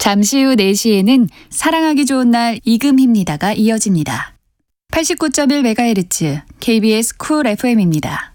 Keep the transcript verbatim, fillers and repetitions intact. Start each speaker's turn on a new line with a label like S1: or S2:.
S1: 잠시 후 네 시에는 사랑하기 좋은 날 이금희입니다가 이어집니다. 팔십구 점 일 메가헤르츠 케이비에스 쿨 에프엠입니다.